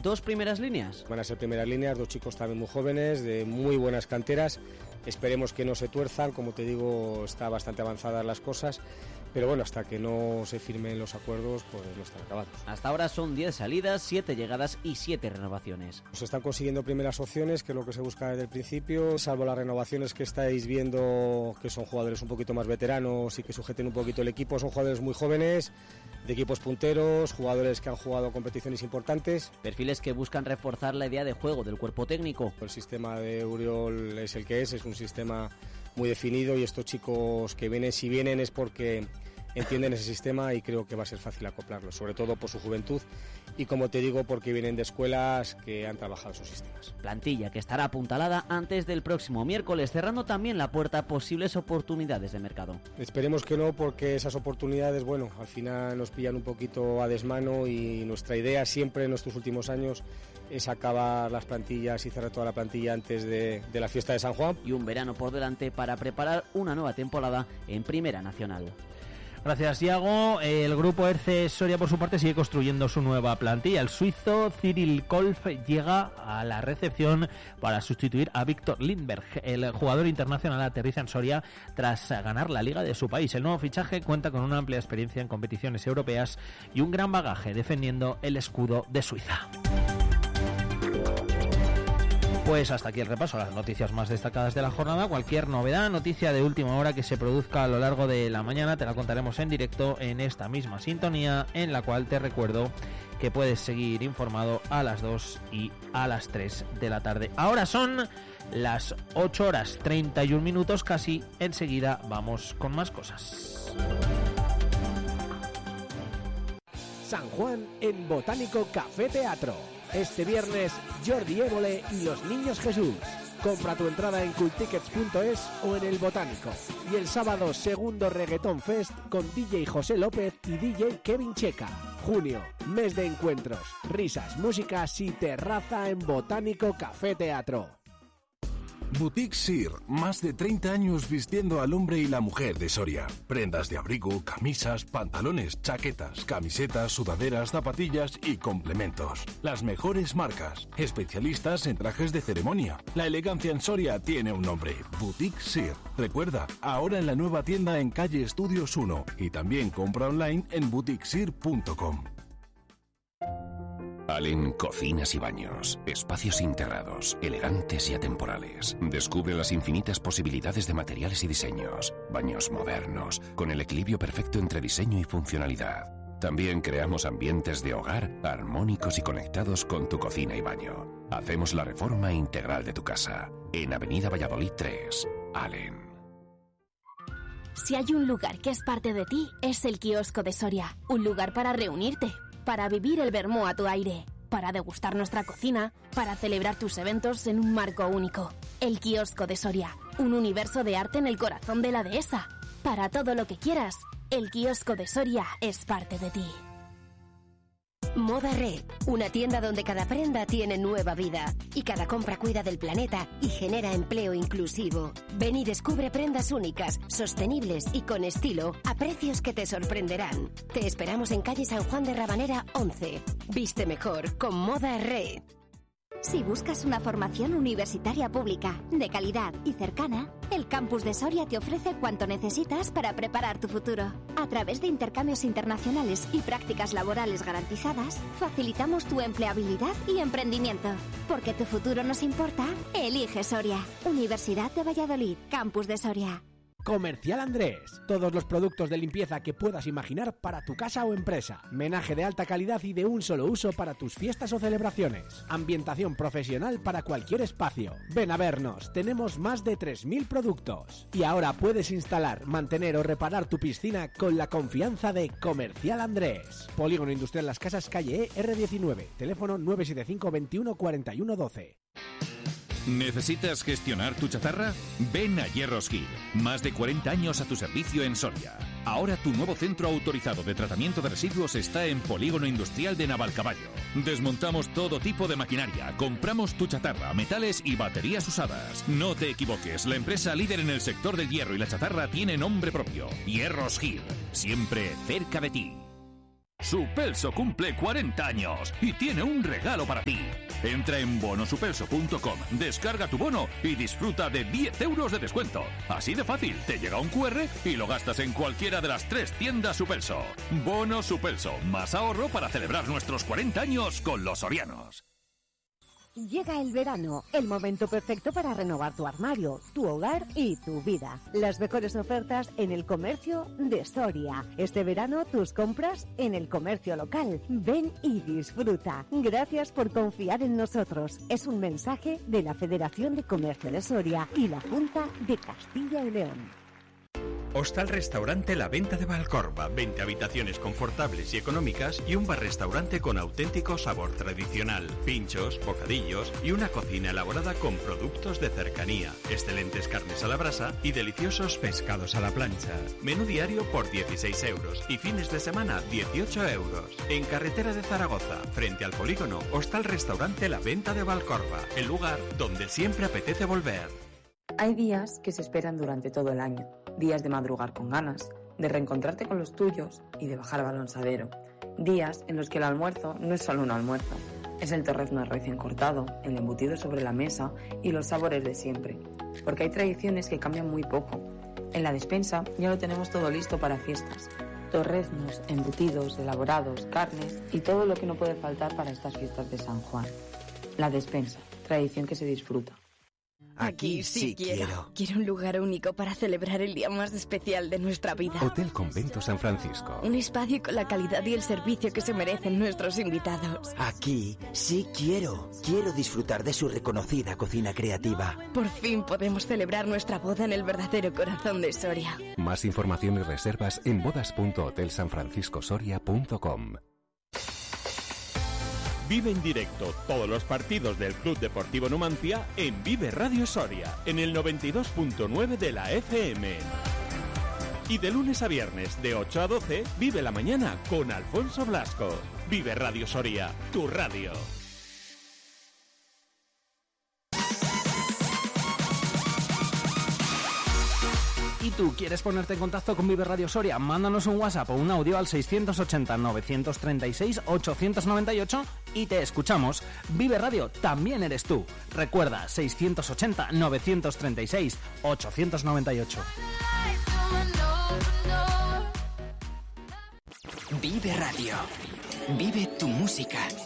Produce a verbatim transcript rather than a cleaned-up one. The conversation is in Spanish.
dos primeras líneas. Van a ser primeras líneas, dos chicos también muy jóvenes, de muy buenas canteras. Esperemos que no se tuerzan, como te digo, está bastante avanzadas las cosas. Pero bueno, hasta que no se firmen los acuerdos, pues no están acabados. Hasta ahora son diez salidas, siete llegadas y siete renovaciones. Se están consiguiendo primeras opciones, que es lo que se busca desde el principio, salvo las renovaciones que estáis viendo, que son jugadores un poquito más veteranos y que sujeten un poquito el equipo. Son jugadores muy jóvenes, de equipos punteros, jugadores que han jugado competiciones importantes. Perfiles que buscan reforzar la idea de juego del cuerpo técnico. El sistema de Uriol es el que es, es un sistema muy definido y estos chicos que vienen, si vienen es porque entienden ese sistema y creo que va a ser fácil acoplarlo, sobre todo por su juventud y, como te digo, porque vienen de escuelas que han trabajado sus sistemas. Plantilla que estará apuntalada antes del próximo miércoles, cerrando también la puerta a posibles oportunidades de mercado. Esperemos que no, porque esas oportunidades, bueno, al final nos pillan un poquito a desmano y nuestra idea siempre en estos últimos años es acabar las plantillas y cerrar toda la plantilla antes de, de la fiesta de San Juan. Y un verano por delante para preparar una nueva temporada en Primera Nacional. Gracias, Iago. El grupo Erce Soria, por su parte, sigue construyendo su nueva plantilla. El suizo Cyril Kolf llega a la recepción para sustituir a Víctor Lindberg. El jugador internacional aterriza en Soria tras ganar la liga de su país. El nuevo fichaje cuenta con una amplia experiencia en competiciones europeas y un gran bagaje defendiendo el escudo de Suiza. Pues hasta aquí el repaso a las noticias más destacadas de la jornada. Cualquier novedad, noticia de última hora que se produzca a lo largo de la mañana, te la contaremos en directo en esta misma sintonía, en la cual te recuerdo que puedes seguir informado a las dos y a las tres de la tarde. Ahora son las ocho horas treinta y un minutos casi. Enseguida vamos con más cosas. San Juan en Botánico Café Teatro. Este viernes, Jordi Évole y los Niños Jesús. Compra tu entrada en cooltickets punto es o en El Botánico. Y el sábado, segundo Reggaeton Fest con D J José López y D J Kevin Checa. Junio, mes de encuentros, risas, músicas y terraza en Botánico Café Teatro. Boutique Sir, más de treinta años vistiendo al hombre y la mujer de Soria. Prendas de abrigo, camisas, pantalones, chaquetas, camisetas, sudaderas, zapatillas y complementos. Las mejores marcas, especialistas en trajes de ceremonia. La elegancia en Soria tiene un nombre, Boutique Sir. Recuerda, ahora en la nueva tienda en calle Estudios uno y también compra online en boutique sir punto com. Allen Cocinas y Baños. Espacios integrados, elegantes y atemporales. Descubre las infinitas posibilidades de materiales y diseños. Baños modernos, con el equilibrio perfecto entre diseño y funcionalidad. También creamos ambientes de hogar armónicos y conectados con tu cocina y baño. Hacemos la reforma integral de tu casa. En Avenida Valladolid tres, Allen. Si hay un lugar que es parte de ti, es el Kiosco de Soria. Un lugar para reunirte, para vivir el vermú a tu aire, para degustar nuestra cocina, para celebrar tus eventos en un marco único. El Kiosco de Soria, un universo de arte en el corazón de la dehesa. Para todo lo que quieras, el Kiosco de Soria es parte de ti. Moda Red, una tienda donde cada prenda tiene nueva vida y cada compra cuida del planeta y genera empleo inclusivo. Ven y descubre prendas únicas, sostenibles y con estilo a precios que te sorprenderán. Te esperamos en calle San Juan de Rabanera once. Viste mejor con Moda Red. Si buscas una formación universitaria pública, de calidad y cercana, el Campus de Soria te ofrece cuanto necesitas para preparar tu futuro. A través de intercambios internacionales y prácticas laborales garantizadas, facilitamos tu empleabilidad y emprendimiento. Porque tu futuro nos importa, elige Soria. Universidad de Valladolid, Campus de Soria. Comercial Andrés. Todos los productos de limpieza que puedas imaginar para tu casa o empresa. Menaje de alta calidad y de un solo uso para tus fiestas o celebraciones. Ambientación profesional para cualquier espacio. Ven a vernos. Tenemos más de tres mil productos. Y ahora puedes instalar, mantener o reparar tu piscina con la confianza de Comercial Andrés. Polígono Industrial Las Casas, calle E, erre diecinueve. Teléfono nueve siete cinco, veintiuno, cuarenta y uno, doce. ¿Necesitas gestionar tu chatarra? Ven a Hierros Gil. Más de cuarenta años a tu servicio en Soria. Ahora tu nuevo centro autorizado de tratamiento de residuos está en Polígono Industrial de Navalcaballo. Desmontamos todo tipo de maquinaria, compramos tu chatarra, metales y baterías usadas. No te equivoques, la empresa líder en el sector del hierro y la chatarra tiene nombre propio. Hierros Gil, siempre cerca de ti. Supelso cumple cuarenta años y tiene un regalo para ti. Entra en bono supelso punto com, descarga tu bono y disfruta de diez euros de descuento. Así de fácil, te llega un cu erre y lo gastas en cualquiera de las tres tiendas Supelso. Bono Supelso, más ahorro para celebrar nuestros cuarenta años con los sorianos. Llega el verano, el momento perfecto para renovar tu armario, tu hogar y tu vida. Las mejores ofertas en el comercio de Soria. Este verano tus compras en el comercio local. Ven y disfruta. Gracias por confiar en nosotros. Es un mensaje de la Federación de Comercio de Soria y la Junta de Castilla y León. Hostal Restaurante La Venta de Valcorba, veinte habitaciones confortables y económicas y un bar-restaurante con auténtico sabor tradicional, pinchos, bocadillos y una cocina elaborada con productos de cercanía, excelentes carnes a la brasa y deliciosos pescados a la plancha. Menú diario por dieciséis euros y fines de semana dieciocho euros. En carretera de Zaragoza, frente al polígono, Hostal Restaurante La Venta de Valcorba, el lugar donde siempre apetece volver. Hay días que se esperan durante todo el año, días de madrugar con ganas, de reencontrarte con los tuyos y de bajar al balonsadero. Días en los que el almuerzo no es solo un almuerzo, es el torrezno recién cortado, el embutido sobre la mesa y los sabores de siempre. Porque hay tradiciones que cambian muy poco. En la despensa ya lo tenemos todo listo para fiestas. Torreznos, embutidos, elaborados, carnes y todo lo que no puede faltar para estas fiestas de San Juan. La despensa, tradición que se disfruta. Aquí sí quiero. Quiero un lugar único para celebrar el día más especial de nuestra vida. Hotel Convento San Francisco. Un espacio con la calidad y el servicio que se merecen nuestros invitados. Aquí sí quiero. Quiero disfrutar de su reconocida cocina creativa. Por fin podemos celebrar nuestra boda en el verdadero corazón de Soria. Más información y reservas en bodas punto hotel san francisco soria punto com. Vive en directo todos los partidos del Club Deportivo Numancia en Vive Radio Soria, en el noventa y dos punto nueve de la F M. Y de lunes a viernes, de ocho a doce, vive la mañana con Alfonso Blasco. Vive Radio Soria, tu radio. ¿Y tú quieres ponerte en contacto con Vive Radio Soria? Mándanos un WhatsApp o un audio al seiscientos ochenta, novecientos treinta y seis, ochocientos noventa y ocho y te escuchamos. Vive Radio también eres tú. Recuerda, seiscientos ochenta, novecientos treinta y seis, ochocientos noventa y ocho. Vive Radio. Vive tu música.